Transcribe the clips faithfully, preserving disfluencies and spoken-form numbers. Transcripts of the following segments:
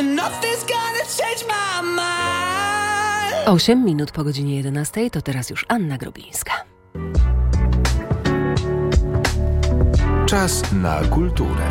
Osiem minut po godzinie jedenastej, to teraz już Anna Grobińska. Czas na kulturę.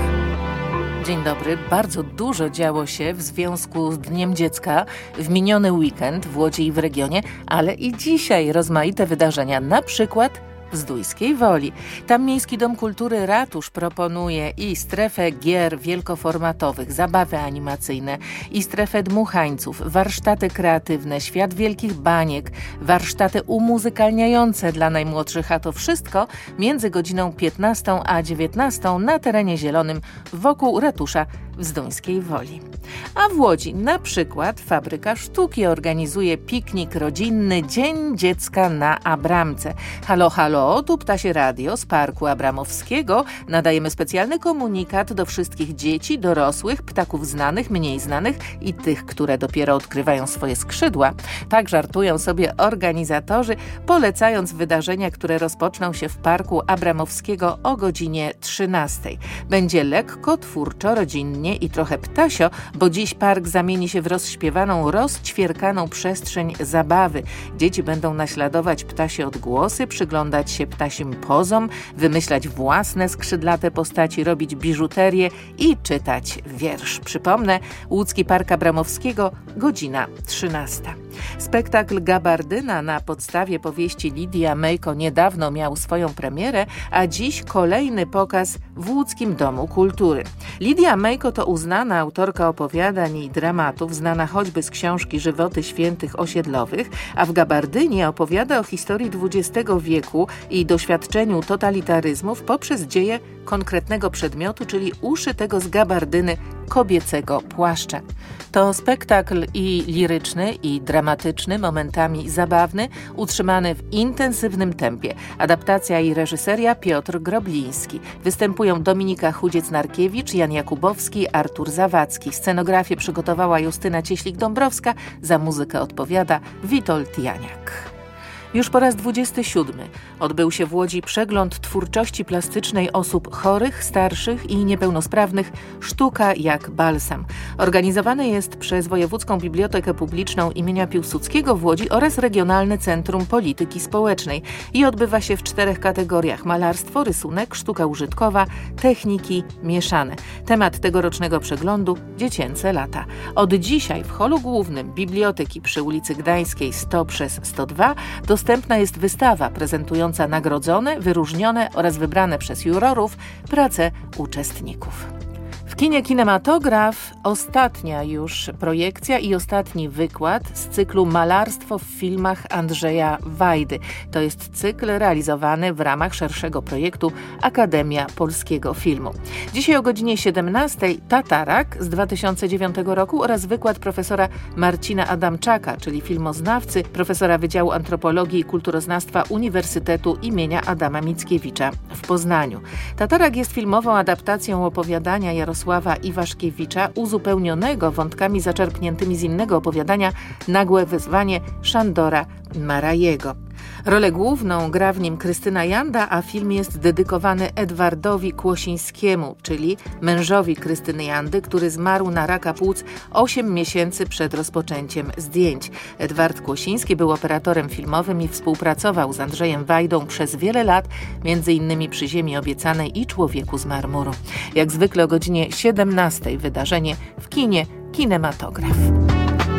Dzień dobry. Bardzo dużo działo się w związku z Dniem Dziecka w miniony weekend w Łodzi i w regionie, ale i dzisiaj rozmaite wydarzenia, na przykład w Zdójskiej Woli. Tam Miejski Dom Kultury Ratusz proponuje i strefę gier wielkoformatowych, zabawy animacyjne, i strefę dmuchańców, warsztaty kreatywne, świat wielkich baniek, warsztaty umuzykalniające dla najmłodszych, a to wszystko między godziną piętnastą a dziewiętnastą na terenie zielonym wokół ratusza w Zduńskiej Woli. A w Łodzi na przykład Fabryka Sztuki organizuje piknik rodzinny Dzień Dziecka na Abramce. Halo, halo, tu Ptasie Radio z Parku Abramowskiego. Nadajemy specjalny komunikat do wszystkich dzieci, dorosłych, ptaków znanych, mniej znanych i tych, które dopiero odkrywają swoje skrzydła. Tak żartują sobie organizatorzy, polecając wydarzenia, które rozpoczną się w Parku Abramowskiego o godzinie trzynastej. Będzie lekko, twórczo, rodzinnie i trochę ptasio, bo dziś park zamieni się w rozśpiewaną, rozćwierkaną przestrzeń zabawy. Dzieci będą naśladować ptasie odgłosy, przyglądać się ptasim pozom, wymyślać własne skrzydlate postaci, robić biżuterię i czytać wiersz. Przypomnę, Łódzki Park Abramowskiego, godzina trzynasta. Spektakl Gabardyna na podstawie powieści Lidii Amejko niedawno miał swoją premierę, a dziś kolejny pokaz w Łódzkim Domu Kultury. Lidia Amejko to uznana autorka opowiadań i dramatów, znana choćby z książki Żywoty Świętych Osiedlowych, a w Gabardynie opowiada o historii dwudziestego wieku i doświadczeniu totalitaryzmów poprzez dzieje konkretnego przedmiotu, czyli uszytego z gabardyny kobiecego płaszcza. To spektakl i liryczny, i dramatyczny, momentami zabawny, utrzymany w intensywnym tempie. Adaptacja i reżyseria Piotr Grobliński. Występują Dominika Chudziec-Narkiewicz, Jan Jakubowski, Artur Zawadzki. Scenografię przygotowała Justyna Cieślik-Dąbrowska, za muzykę odpowiada Witold Janiak. Już po raz dwudziesty siódmy odbył się w Łodzi przegląd twórczości plastycznej osób chorych, starszych i niepełnosprawnych Sztuka jak balsam. Organizowany jest przez Wojewódzką Bibliotekę Publiczną imienia Piłsudskiego w Łodzi oraz Regionalne Centrum Polityki Społecznej i odbywa się w czterech kategoriach: malarstwo, rysunek, sztuka użytkowa, techniki mieszane. Temat tegorocznego przeglądu: dziecięce lata. Od dzisiaj w holu głównym Biblioteki przy ulicy Gdańskiej sto przez sto dwa do Dostępna jest wystawa prezentująca nagrodzone, wyróżnione oraz wybrane przez jurorów prace uczestników. W kinie Kinematograf ostatnia już projekcja i ostatni wykład z cyklu Malarstwo w filmach Andrzeja Wajdy. To jest cykl realizowany w ramach szerszego projektu Akademia Polskiego Filmu. Dzisiaj o godzinie siedemnastej Tatarak z dwa tysiące dziewiątego roku oraz wykład profesora Marcina Adamczaka, czyli filmoznawcy, profesora Wydziału Antropologii i Kulturoznawstwa Uniwersytetu imienia Adama Mickiewicza w Poznaniu. Tatarak jest filmową adaptacją opowiadania Jarosława Iwaszkiewicza, uzupełnionego wątkami zaczerpniętymi z innego opowiadania Nagłe wyzwanie Szandora Marajego. Rolę główną gra w nim Krystyna Janda, a film jest dedykowany Edwardowi Kłosińskiemu, czyli mężowi Krystyny Jandy, który zmarł na raka płuc osiem miesięcy przed rozpoczęciem zdjęć. Edward Kłosiński był operatorem filmowym i współpracował z Andrzejem Wajdą przez wiele lat, między innymi przy Ziemi Obiecanej i Człowieku z marmuru. Jak zwykle o godzinie siedemnastej wydarzenie w kinie Kinematograf.